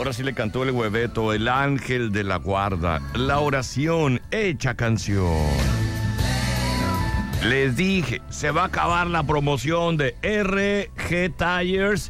Ahora sí le cantó el hueveto, el ángel de la guarda, la oración hecha canción. Les dije, se va a acabar la promoción de RG Tires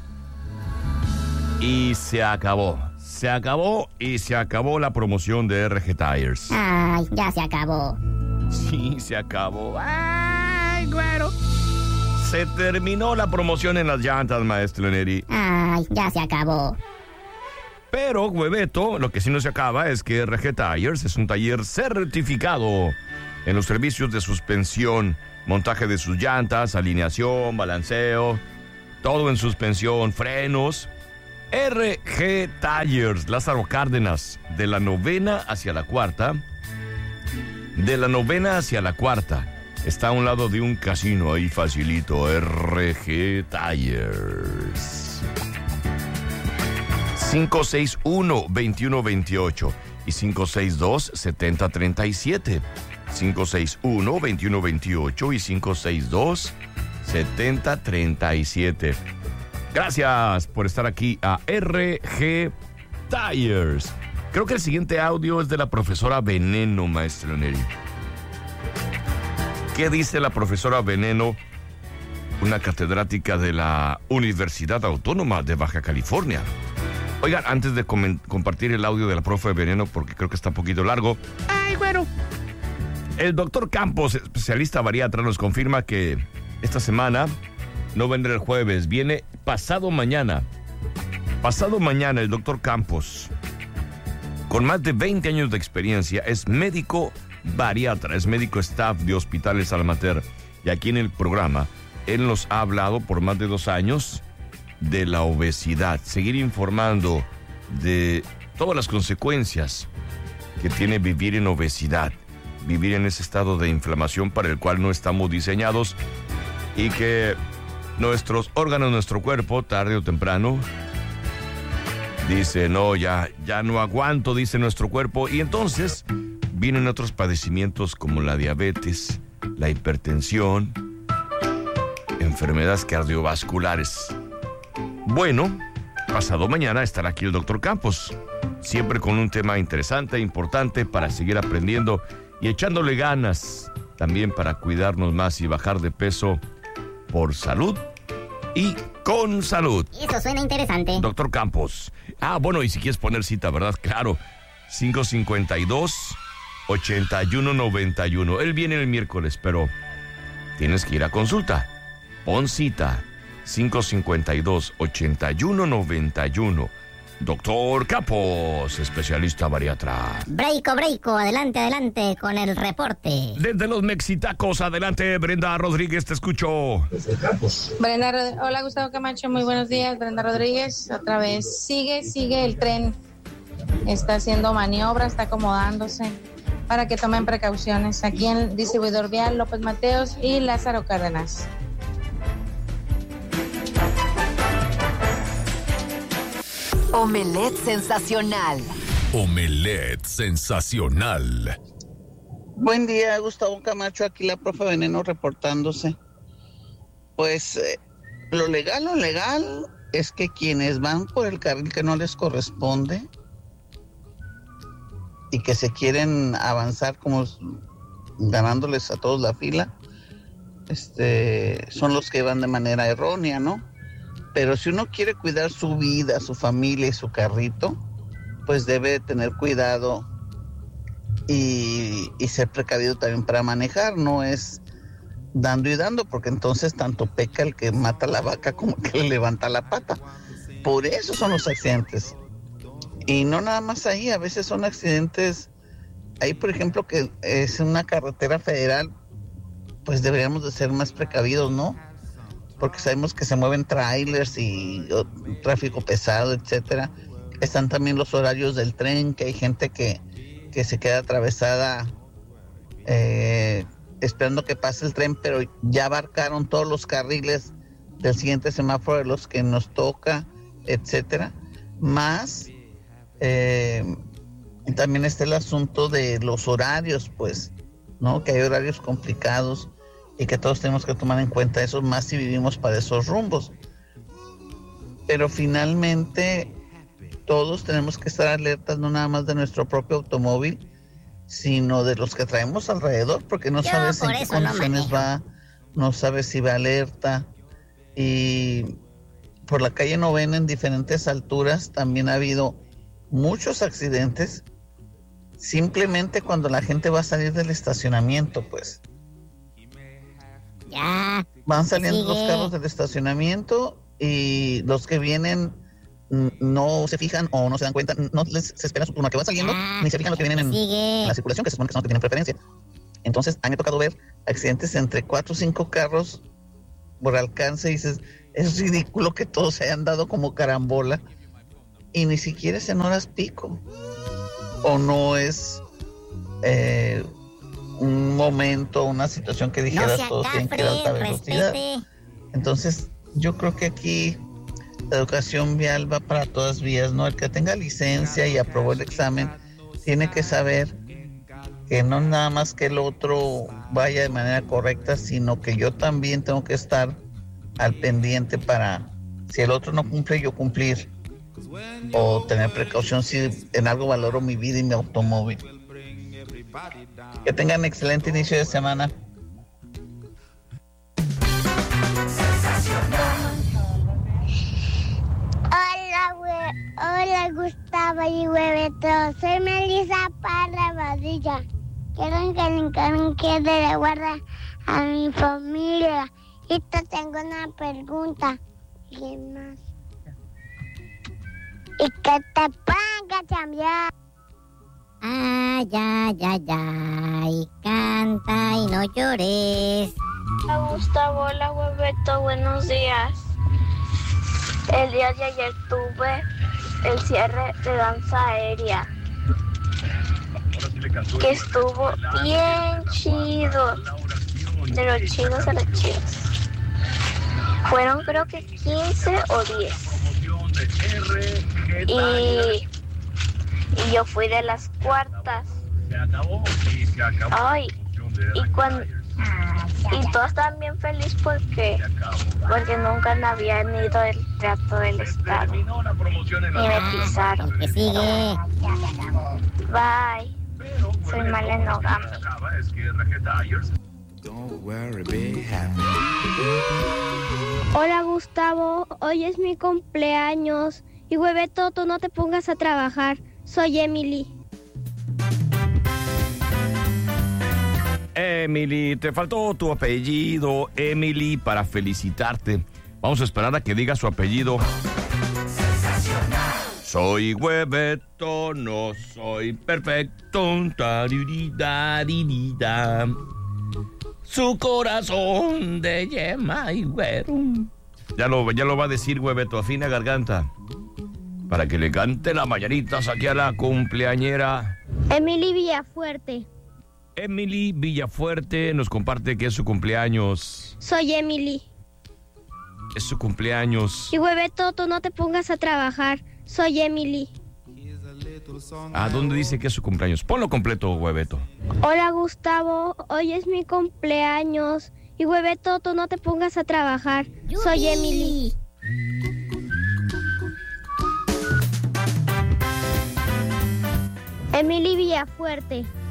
y se acabó. Se acabó y se acabó la promoción de RG Tires. Ay, ya se acabó. Sí, se acabó. Ay, güero. Se terminó la promoción en las llantas, maestro Neri. Ay, ya se acabó. Pero, hueveto, lo que sí no se acaba es que RG Tires es un taller certificado en los servicios de suspensión, montaje de sus llantas, alineación, balanceo, todo en suspensión, frenos. RG Tires, Lázaro Cárdenas, de la 9ª hacia la 4ª. De la 9ª hacia la 4ª. Está a un lado de un casino, ahí facilito. RG Tires. 561-2128 y 562-7037. 561-2128 y 562-7037. Gracias por estar aquí a RG Tires. Creo que el siguiente audio es de la profesora Veneno, maestro Neri. ¿Qué dice la profesora Veneno, una catedrática de la Universidad Autónoma de Baja California? Oigan, antes de compartir el audio de la profe Veneno, porque creo que está un poquito largo. ¡Ay, güero! El doctor Campos, especialista bariatra, nos confirma que esta semana no vendrá el jueves, viene pasado mañana. Pasado mañana el doctor Campos, con más de 20 años de experiencia, es médico bariatra, es médico staff de Hospitales Almater. Y aquí en el programa, él nos ha hablado por más de 2 años de la obesidad. Seguir informando de todas las consecuencias que tiene vivir en obesidad, vivir en ese estado de inflamación para el cual no estamos diseñados y que nuestros órganos, nuestro cuerpo, tarde o temprano, dice, no, ya no aguanto, dice nuestro cuerpo, y entonces vienen otros padecimientos como la diabetes, la hipertensión, enfermedades cardiovasculares. Bueno, pasado mañana estará aquí el doctor Campos, siempre con un tema interesante e importante para seguir aprendiendo y echándole ganas también para cuidarnos más y bajar de peso por salud y con salud. Eso suena interesante. Doctor Campos. Bueno, y si quieres poner cita, ¿verdad? Claro. 552-8191. Él viene el miércoles, pero tienes que ir a consulta. Pon cita. 552-8191. Doctor Campos, especialista bariatra. Breiko, adelante con el reporte. Desde los Mexitacos, adelante, Brenda Rodríguez, te escucho. Hola, Gustavo Camacho, muy buenos días. Brenda Rodríguez, otra vez. Sigue el tren. Está haciendo maniobra, está acomodándose para que tomen precauciones. Aquí en el distribuidor vial López Mateos y Lázaro Cárdenas. Omelette sensacional. Omelette sensacional. Buen día, Gustavo Camacho, aquí la profe Veneno reportándose. Pues lo legal es que quienes van por el carril que no les corresponde y que se quieren avanzar como ganándoles a todos la fila, son los que van de manera errónea, ¿no? Pero si uno quiere cuidar su vida, su familia y su carrito, pues debe tener cuidado y ser precavido también para manejar. No es dando y dando, porque entonces tanto peca el que mata la vaca como el que le levanta la pata. Por eso son los accidentes. Y no nada más ahí, a veces son accidentes. Ahí, por ejemplo, que es una carretera federal, pues deberíamos de ser más precavidos, ¿no? Porque sabemos que se mueven trailers y tráfico pesado, etcétera. Están también los horarios del tren, que hay gente que se queda atravesada esperando que pase el tren, pero ya abarcaron todos los carriles del siguiente semáforo de los que nos toca, etcétera. Más también está el asunto de los horarios, pues, ¿no? Que hay horarios complicados y que todos tenemos que tomar en cuenta eso, más si vivimos para esos rumbos. Pero finalmente todos tenemos que estar alertas, no nada más de nuestro propio automóvil, sino de los que traemos alrededor, porque no sabes en qué condiciones va, no sabes si va alerta. Y por la calle Novena, en diferentes alturas, también ha habido muchos accidentes, simplemente cuando la gente va a salir del estacionamiento, pues. Ya. Van saliendo los carros del estacionamiento y los que vienen no se fijan o no se dan cuenta, no se espera su turno que va saliendo, ni se fijan los que vienen en la circulación, que se supone que son los que tienen preferencia. Entonces, a mí me ha tocado ver accidentes entre 4 o 5 carros por alcance y dices, es ridículo que todos se hayan dado como carambola y ni siquiera es en horas pico. O no es un momento, una situación que dijeras todos tienen que ir a alta velocidad. Entonces, yo creo que aquí la educación vial va para todas vías, ¿no? El que tenga licencia y aprobó el examen tiene que saber que no nada más que el otro vaya de manera correcta, sino que yo también tengo que estar al pendiente para, si el otro no cumple, yo cumplir. O tener precaución si en algo valoro mi vida y mi automóvil. Que tengan excelente inicio de semana. Hola Gustavo y Hueveto, soy Melissa Parra Badilla. Quiero que le encargue de la guarda a mi familia. Y te tengo una pregunta. ¿Qué más? Y que te ponga a cambiar. Ay, y canta y no llores. Hola Gustavo, hola Hueveto, buenos días. El día de ayer tuve el cierre de danza aérea, que estuvo bien chido, de los chidos a los chidos. Fueron creo que 15 o 10. Y yo fui de las cuartas. Ay, y todos estaban bien felices porque nunca habían ido al Teatro del Estado. Y me pisaron. Que sigue. Bye. Soy Malena Ogami. Hola Gustavo, hoy es mi cumpleaños. Y Hueveto, tú no te pongas a trabajar. Soy Emily. Emily, te faltó tu apellido, Emily, para felicitarte. Vamos a esperar a que diga su apellido. Soy Hueveto, no soy perfecto. Su corazón de yema y güero. Ya lo va a decir Hueveto, afina garganta. Para que le cante las mañanitas aquí a la cumpleañera. Emily Villafuerte. Emily Villafuerte nos comparte que es su cumpleaños. Soy Emily. Es su cumpleaños. Y Hueveto, tú no te pongas a trabajar. Soy Emily. ¿A dónde dice que es su cumpleaños? Ponlo completo, Hueveto. Hola Gustavo, hoy es mi cumpleaños. Y Hueveto, tú no te pongas a trabajar. ¡Yupi! Soy Emily. Emily Villafuerte.